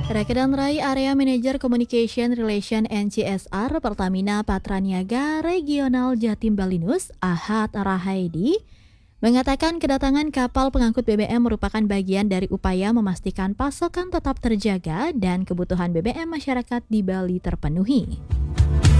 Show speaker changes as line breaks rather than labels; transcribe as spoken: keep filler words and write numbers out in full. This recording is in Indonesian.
Rekedan Rai Area Manager Communication Relation N C S R Pertamina Patraniaga Regional Jatim Balinus, Ahad Rahaidi, mengatakan kedatangan kapal pengangkut B B M merupakan bagian dari upaya memastikan pasokan tetap terjaga dan kebutuhan B B M masyarakat di Bali terpenuhi.